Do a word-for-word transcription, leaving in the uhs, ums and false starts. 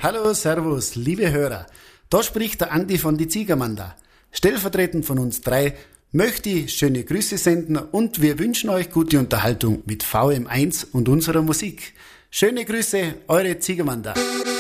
Hallo, Servus, liebe Hörer. Da spricht der Andi von die Ziegermanda. Stellvertretend von uns drei möchte ich schöne Grüße senden und wir wünschen euch gute Unterhaltung mit V M eins und unserer Musik. Schöne Grüße, eure Ziegermanda.